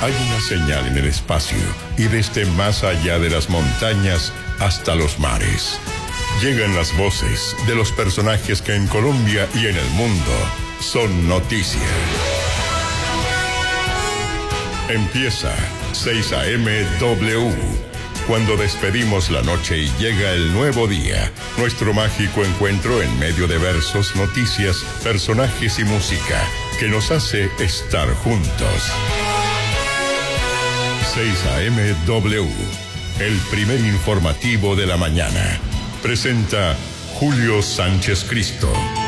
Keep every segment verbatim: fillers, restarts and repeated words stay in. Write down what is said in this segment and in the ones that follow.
Hay una señal en el espacio y desde más allá de las montañas hasta los mares. Llegan las voces de los personajes que en Colombia y en el mundo son noticia. Empieza seis A M W. Cuando despedimos la noche y llega el nuevo día, nuestro mágico encuentro en medio de versos, noticias, personajes y música que nos hace estar juntos. seis A M W, el primer informativo de la mañana. Presenta Julio Sánchez Cristo.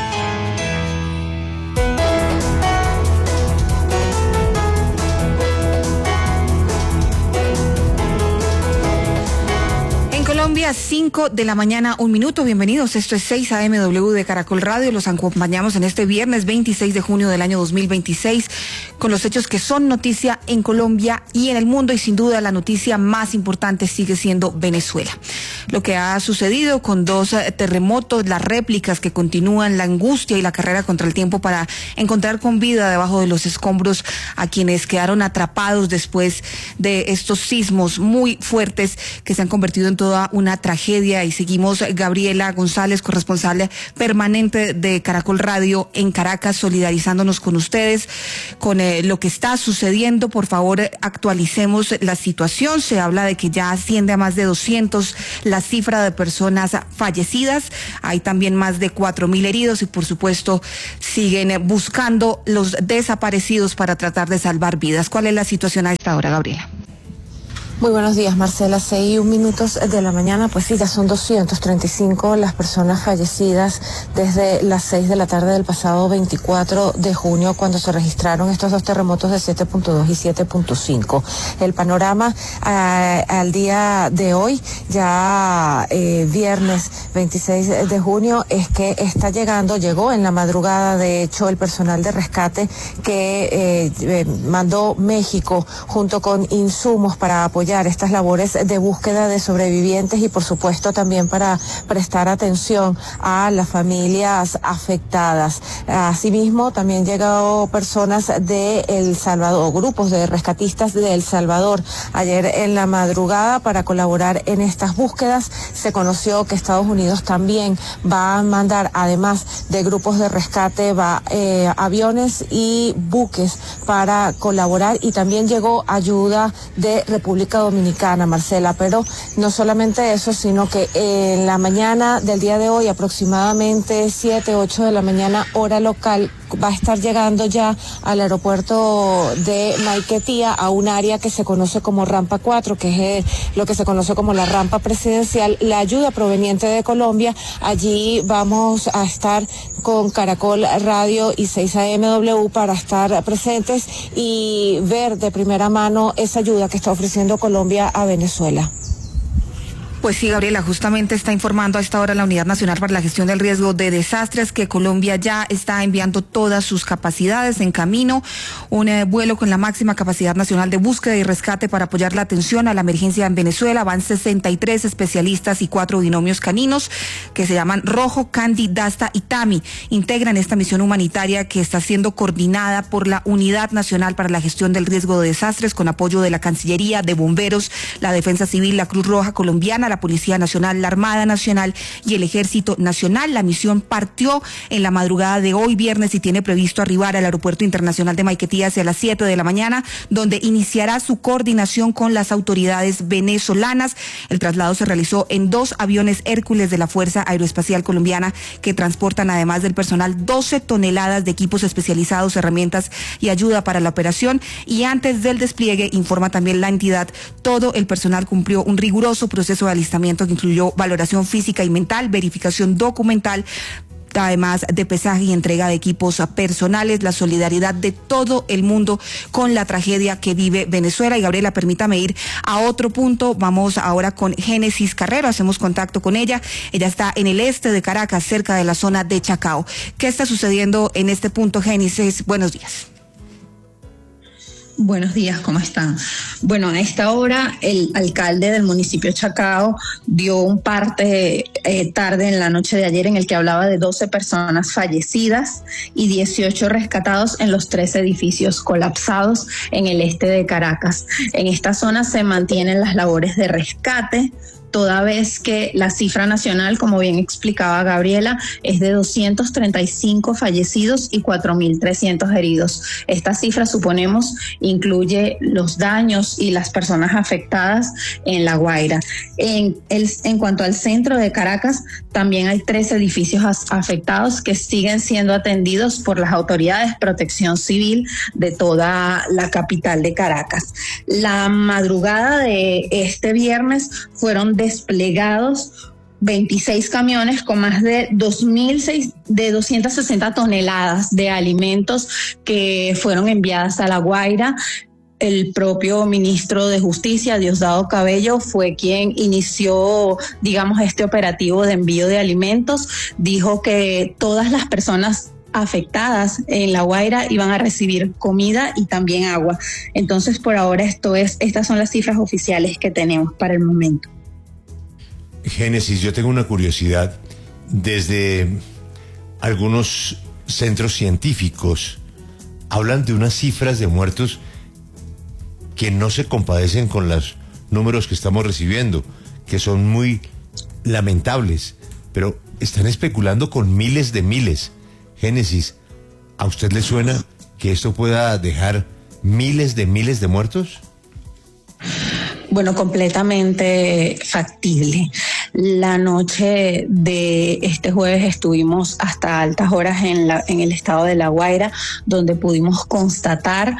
Colombia, cinco de la mañana, un minuto. Bienvenidos. Esto es seis A M W de Caracol Radio. Los acompañamos en este viernes veintiséis de junio del año dos mil veintiséis con los hechos que son noticia en Colombia y en el mundo, y sin duda la noticia más importante sigue siendo Venezuela. Lo que ha sucedido con dos terremotos, las réplicas que continúan, la angustia y la carrera contra el tiempo para encontrar con vida debajo de los escombros a quienes quedaron atrapados después de estos sismos muy fuertes que se han convertido en toda una tragedia. Y seguimos, Gabriela González, corresponsal permanente de Caracol Radio en Caracas, solidarizándonos con ustedes, con eh, lo que está sucediendo. Por favor, actualicemos la situación. Se habla de que ya asciende a más de doscientos la cifra de personas fallecidas. Hay también más de cuatro mil heridos y, por supuesto, siguen buscando los desaparecidos para tratar de salvar vidas. ¿Cuál es la situación a esta hora, Gabriela? Muy buenos días, Marcela. Seis y un minutos de la mañana. Pues sí, ya son doscientas treinta y cinco las personas fallecidas desde las seis de la tarde del pasado veinticuatro de junio, cuando se registraron estos dos terremotos de siete punto dos y siete punto cinco. El panorama a, al día de hoy, ya eh, viernes veintiséis de junio, es que está llegando, llegó en la madrugada, de hecho, el personal de rescate que eh, eh, mandó México junto con insumos para apoyar estas labores de búsqueda de sobrevivientes y, por supuesto, también para prestar atención a las familias afectadas. Asimismo, también llegaron personas de El Salvador, grupos de rescatistas de El Salvador, ayer en la madrugada para colaborar en estas búsquedas. Se conoció que Estados Unidos también va a mandar, además de grupos de rescate, va eh, aviones y buques para colaborar, y también llegó ayuda de República Dominicana, Marcela. Pero no solamente eso, sino que en la mañana del día de hoy, aproximadamente siete, ocho de la mañana, hora local, va a estar llegando ya al aeropuerto de Maiquetía, a un área que se conoce como Rampa cuatro, que es lo que se conoce como la rampa presidencial, la ayuda proveniente de Colombia. Allí vamos a estar con Caracol Radio y seis A M W para estar presentes y ver de primera mano esa ayuda que está ofreciendo Colombia a Venezuela. Pues sí, Gabriela, justamente está informando a esta hora la Unidad Nacional para la Gestión del Riesgo de Desastres que Colombia ya está enviando todas sus capacidades en camino. Un eh, vuelo con la máxima capacidad nacional de búsqueda y rescate para apoyar la atención a la emergencia en Venezuela. Van sesenta y tres especialistas y cuatro binomios caninos que se llaman Rojo, Candy, Dasta y Tami. Integran esta misión humanitaria que está siendo coordinada por la Unidad Nacional para la Gestión del Riesgo de Desastres, con apoyo de la Cancillería, de Bomberos, la Defensa Civil, la Cruz Roja Colombiana, la Policía Nacional, la Armada Nacional y el Ejército Nacional. La misión partió en la madrugada de hoy viernes y tiene previsto arribar al Aeropuerto Internacional de Maiquetía hacia las siete de la mañana, donde iniciará su coordinación con las autoridades venezolanas. El traslado se realizó en dos aviones Hércules de la Fuerza Aeroespacial Colombiana, que transportan, además del personal, doce toneladas de equipos especializados, herramientas y ayuda para la operación. Y antes del despliegue, informa también la entidad, todo el personal cumplió un riguroso proceso de alistamiento que incluyó valoración física y mental, verificación documental, además de pesaje y entrega de equipos personales. La solidaridad de todo el mundo con la tragedia que vive Venezuela. Y Gabriela, permítame ir a otro punto. Vamos ahora con Génesis Carrero, hacemos contacto con ella. Ella está en el este de Caracas, cerca de la zona de Chacao. ¿Qué está sucediendo en este punto, Génesis? Buenos días. Buenos días, ¿cómo están? Bueno, a esta hora el alcalde del municipio Chacao dio un parte eh, tarde en la noche de ayer en el que hablaba de doce personas fallecidas y dieciocho rescatados en los tres edificios colapsados en el este de Caracas. En esta zona se mantienen las labores de rescate, toda vez que la cifra nacional, como bien explicaba Gabriela, es de doscientos treinta y cinco fallecidos y cuatro mil trescientos heridos. Esta cifra, suponemos, incluye los daños y las personas afectadas en La Guaira. En, el, en cuanto al centro de Caracas, también hay tres edificios afectados que siguen siendo atendidos por las autoridades de protección civil de toda la capital de Caracas. La madrugada de este viernes fueron desplegados veintiséis camiones con más de dos mil de doscientas sesenta toneladas de alimentos que fueron enviadas a La Guaira. El propio ministro de Justicia, Diosdado Cabello, fue quien inició, digamos, este operativo de envío de alimentos. Dijo que todas las personas afectadas en La Guaira iban a recibir comida y también agua. Entonces, por ahora, esto es, estas son las cifras oficiales que tenemos para el momento. Génesis, yo tengo una curiosidad. Desde algunos centros científicos hablan de unas cifras de muertos que no se compadecen con los números que estamos recibiendo, que son muy lamentables, pero están especulando con miles de miles. Génesis, ¿a usted le suena que esto pueda dejar miles de miles de muertos? Bueno, completamente factible. La noche de este jueves estuvimos hasta altas horas en, la, en el estado de La Guaira, donde pudimos constatar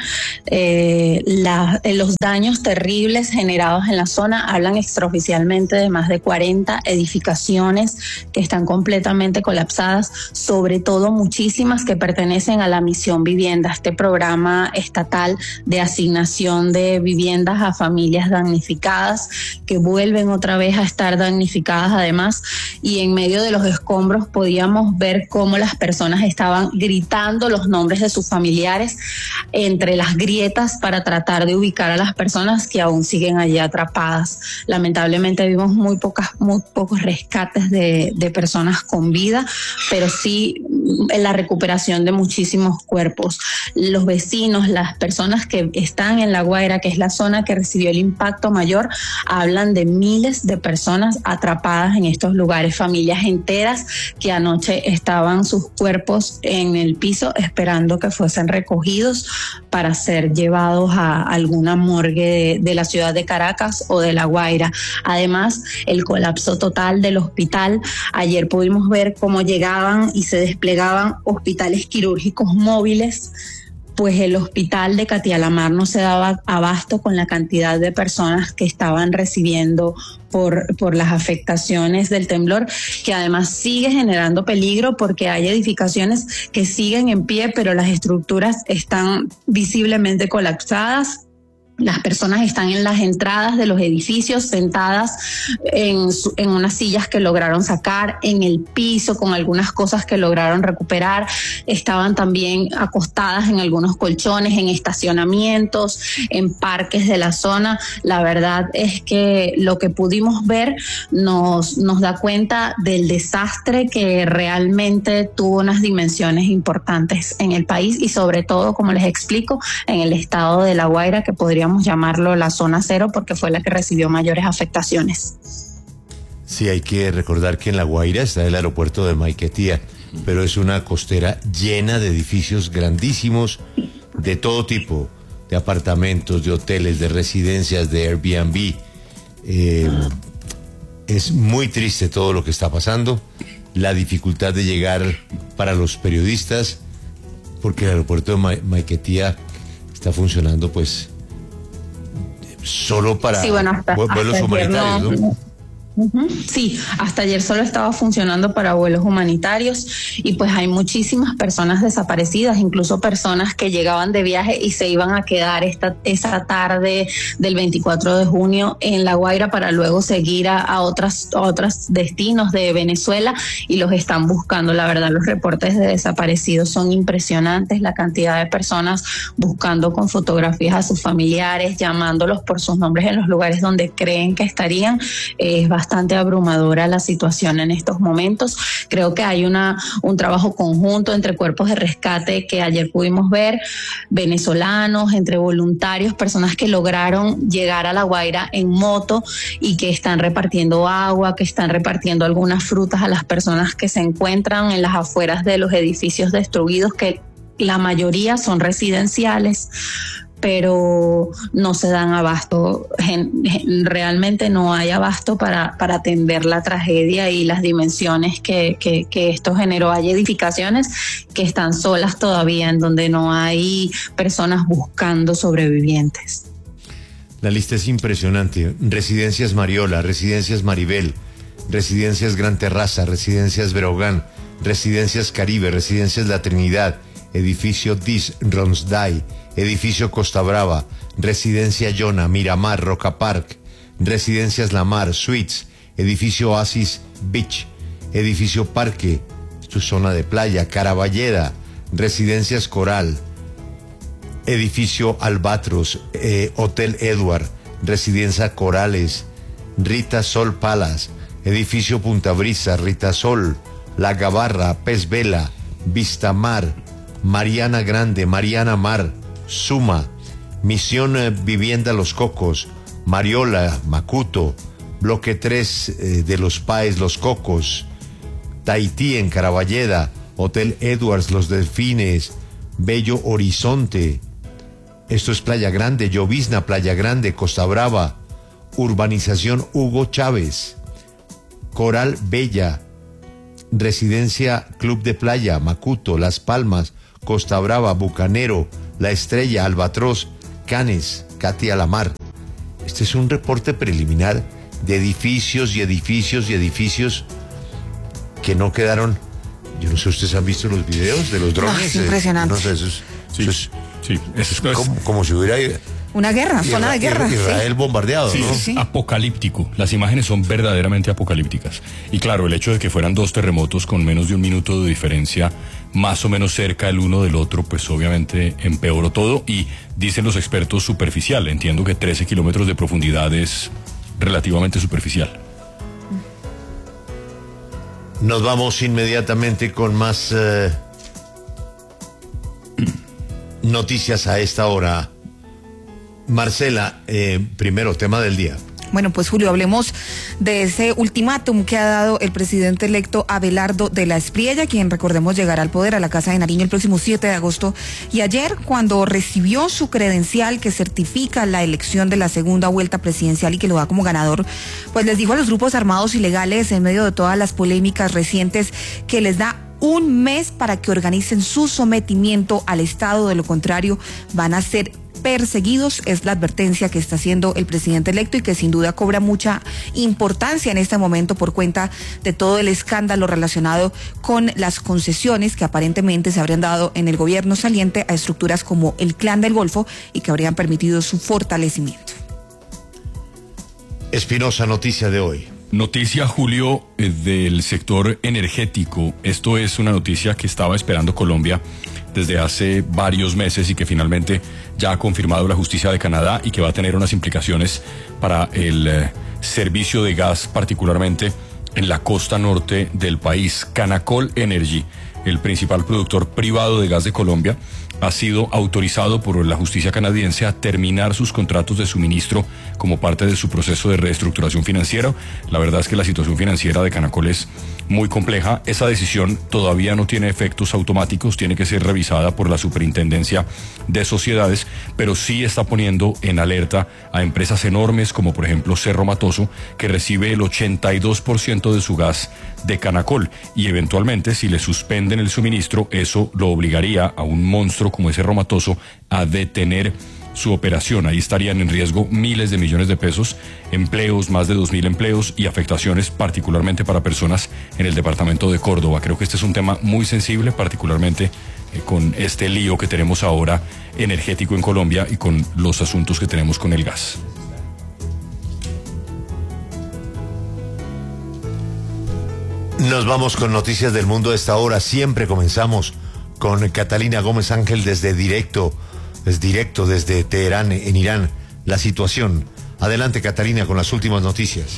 eh, la, los daños terribles generados en la zona. Hablan extraoficialmente de más de cuarenta edificaciones que están completamente colapsadas, sobre todo muchísimas que pertenecen a la Misión Vivienda, este programa estatal de asignación de viviendas a familias damnificadas que vuelven otra vez a estar damnificadas además, y en medio de los escombros podíamos ver cómo las personas estaban gritando los nombres de sus familiares entre las grietas para tratar de ubicar a las personas que aún siguen allí atrapadas. Lamentablemente vimos muy pocas, muy pocos rescates de, de personas con vida, pero sí en la recuperación de muchísimos cuerpos. Los vecinos, las personas que están en La Guaira, que es la zona que recibió el impacto mayor, hablan de miles de personas atrapadas en estos lugares, familias enteras que anoche estaban sus cuerpos en el piso esperando que fuesen recogidos para ser llevados a alguna morgue de, de la ciudad de Caracas o de La Guaira. Además, el colapso total del hospital. Ayer pudimos ver cómo llegaban y se desplegaban hospitales quirúrgicos móviles, pues el hospital de Catialamar no se daba abasto con la cantidad de personas que estaban recibiendo por, por las afectaciones del temblor, que además sigue generando peligro porque hay edificaciones que siguen en pie, pero las estructuras están visiblemente colapsadas. Las personas están en las entradas de los edificios sentadas en, en unas sillas que lograron sacar, en el piso con algunas cosas que lograron recuperar. Estaban también acostadas en algunos colchones, en estacionamientos, en parques de la zona. La verdad es que lo que pudimos ver nos, nos da cuenta del desastre que realmente tuvo unas dimensiones importantes en el país y sobre todo, como les explico, en el estado de La Guaira, que podría llamarlo la zona cero porque fue la que recibió mayores afectaciones. Sí, hay que recordar que en La Guaira está el aeropuerto de Maiquetía, pero es una costera llena de edificios grandísimos de todo tipo, de apartamentos, de hoteles, de residencias, de Airbnb. Eh, es muy triste todo lo que está pasando, la dificultad de llegar para los periodistas, porque el aeropuerto de Ma- Maiquetía está funcionando pues solo para sí, bueno, hasta, vuelos hasta humanitarios, no, ¿no? Uh-huh. Sí, hasta ayer solo estaba funcionando para vuelos humanitarios y pues hay muchísimas personas desaparecidas, incluso personas que llegaban de viaje y se iban a quedar esta, esa tarde del veinticuatro de junio en La Guaira para luego seguir a, a, otras, a otros destinos de Venezuela y los están buscando. La verdad, los reportes de desaparecidos son impresionantes, la cantidad de personas buscando con fotografías a sus familiares, llamándolos por sus nombres en los lugares donde creen que estarían. Eh, es bastante bastante abrumadora la situación en estos momentos. Creo que hay una un trabajo conjunto entre cuerpos de rescate que ayer pudimos ver, venezolanos, entre voluntarios, personas que lograron llegar a La Guaira en moto y que están repartiendo agua, que están repartiendo algunas frutas a las personas que se encuentran en las afueras de los edificios destruidos, que la mayoría son residenciales, pero no se dan abasto. Realmente no hay abasto para, para atender la tragedia y las dimensiones que, que, que esto generó. Hay edificaciones que están solas todavía, en donde no hay personas buscando sobrevivientes. La lista es impresionante. Residencias Mariola, Residencias Maribel, Residencias Gran Terraza, Residencias Berogán, Residencias Caribe, Residencias La Trinidad, Edificio Dis Ronsday, Edificio Costa Brava, Residencia Yona, Miramar, Roca Park, Residencias Lamar, Suites, Edificio Oasis Beach, Edificio Parque, esto es zona de playa, Caraballeda, Residencias Coral, Edificio Albatros, eh, Hotel Edward, Residencia Corales, Rita Sol Palace, Edificio Punta Brisa, Rita Sol, La Gabarra, Pez Vela, Vistamar, Mariana Grande, Mariana Mar, Suma, Misión eh, Vivienda Los Cocos, Mariola, Macuto, Bloque tres eh, de Los Páez, Los Cocos, Tahití en Caraballeda, Hotel Edwards, Los Delfines, Bello Horizonte, esto es Playa Grande, Llovizna, Playa Grande, Costa Brava, Urbanización Hugo Chávez, Coral Bella, Residencia Club de Playa, Macuto, Las Palmas, Costa Brava, Bucanero, La Estrella, Albatros, Canes, Katia Lamar. Este es un reporte preliminar de edificios y edificios y edificios que no quedaron. Yo no sé, ¿ustedes han visto los videos de los drones? No, es impresionante. No sé, eso es, sí, eso es, sí, eso es como, como si hubiera una guerra, Isra- zona de guerra. Israel sí. bombardeado, Sí, ¿no? es apocalíptico. Las imágenes son verdaderamente apocalípticas. Y claro, el hecho de que fueran dos terremotos con menos de un minuto de diferencia, más o menos cerca el uno del otro, pues obviamente empeoró todo. Y dicen los expertos superficial. Entiendo que trece kilómetros de profundidad es relativamente superficial. Nos vamos inmediatamente con más eh, noticias a esta hora. Marcela, eh, primero, tema del día. Bueno, pues Julio, hablemos de ese ultimátum que ha dado el presidente electo Abelardo de la Espriella, quien, recordemos, llegará al poder a la Casa de Nariño el próximo siete de agosto. Y ayer, cuando recibió su credencial que certifica la elección de la segunda vuelta presidencial y que lo da como ganador, pues les dijo a los grupos armados ilegales, en medio de todas las polémicas recientes, que les da un mes para que organicen su sometimiento al Estado. De lo contrario, van a ser perseguidos. Es la advertencia que está haciendo el presidente electo y que sin duda cobra mucha importancia en este momento por cuenta de todo el escándalo relacionado con las concesiones que aparentemente se habrían dado en el gobierno saliente a estructuras como el Clan del Golfo y que habrían permitido su fortalecimiento. Espinosa, noticia de hoy. Noticia, Julio, eh, del sector energético. Esto es una noticia que estaba esperando Colombia desde hace varios meses y que finalmente ya ha confirmado la justicia de Canadá y que va a tener unas implicaciones para el eh, servicio de gas, particularmente en la costa norte del país. Canacol Energy, el principal productor privado de gas de Colombia, ha sido autorizado por la justicia canadiense a terminar sus contratos de suministro como parte de su proceso de reestructuración financiera. La verdad es que la situación financiera de Canacol es muy compleja. Esa decisión todavía no tiene efectos automáticos, tiene que ser revisada por la Superintendencia de Sociedades, pero sí está poniendo en alerta a empresas enormes como por ejemplo Cerro Matoso, que recibe el ochenta y dos por ciento de su gas de Canacol, y eventualmente si le suspenden el suministro, eso lo obligaría a un monstruo como ese Cerro Matoso a detener su operación. Ahí estarían en riesgo miles de millones de pesos, empleos, más de dos mil empleos y afectaciones particularmente para personas en el departamento de Córdoba. Creo que este es un tema muy sensible, particularmente eh, con este lío que tenemos ahora energético en Colombia y con los asuntos que tenemos con el gas. Nos vamos con noticias del mundo de esta hora. Siempre comenzamos con Catalina Gómez Ángel desde directo, es directo desde Teherán, en Irán, la situación. Adelante, Catalina, con las últimas noticias.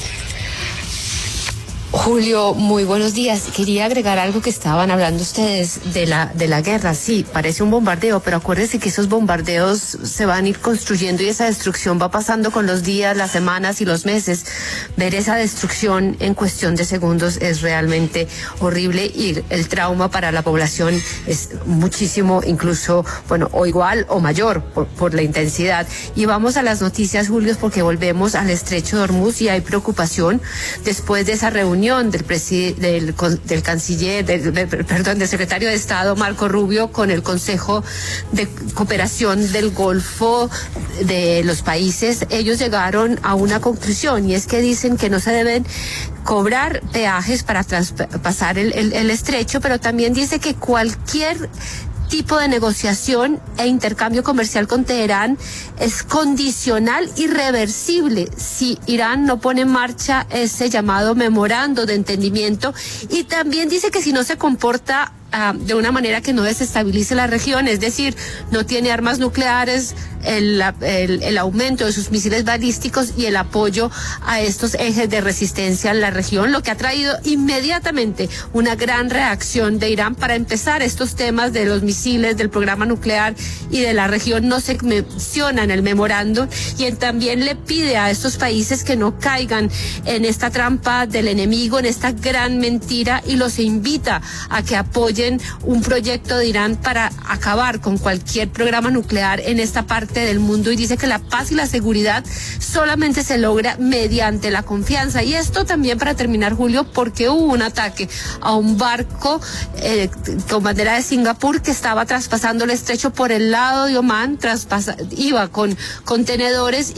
Julio, muy buenos días. Quería agregar algo que estaban hablando ustedes de la de la guerra. Sí, parece un bombardeo, pero acuérdense que esos bombardeos se van a ir construyendo y esa destrucción va pasando con los días, las semanas y los meses. Ver esa destrucción en cuestión de segundos es realmente horrible y el trauma para la población es muchísimo, incluso, bueno, o igual o mayor por, por la intensidad. Y vamos a las noticias, Julio, porque volvemos al estrecho de Hormuz y hay preocupación después de esa reunión del, preside, del, del canciller, del, del, perdón, del secretario de Estado Marco Rubio con el Consejo de Cooperación del Golfo de los países. Ellos llegaron a una conclusión y es que dicen que no se deben cobrar peajes para traspasar el, el, el estrecho, pero también dice que cualquier tipo de negociación e intercambio comercial con Teherán es condicional y reversible si Irán no pone en marcha ese llamado memorando de entendimiento, y también dice que si no se comporta Uh, de una manera que no desestabilice la región, es decir, no tiene armas nucleares, el, el, el aumento de sus misiles balísticos y el apoyo a estos ejes de resistencia en la región, lo que ha traído inmediatamente una gran reacción de Irán para empezar estos temas de los misiles, del programa nuclear y de la región. No se menciona en el memorando, y él también le pide a estos países que no caigan en esta trampa del enemigo, en esta gran mentira, y los invita a que apoyen un proyecto de Irán para acabar con cualquier programa nuclear en esta parte del mundo, y dice que la paz y la seguridad solamente se logra mediante la confianza. Y esto también, para terminar, Julio, porque hubo un ataque a un barco eh, con bandera de Singapur que estaba traspasando el estrecho por el lado de Omán, traspasa, iba con contenedores